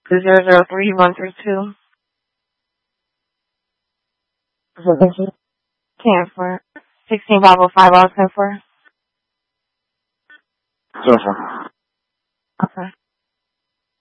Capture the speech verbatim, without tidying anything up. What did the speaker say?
zero zero three one three two. Ten for sixteen five oh five. I'll ten for. Jennifer.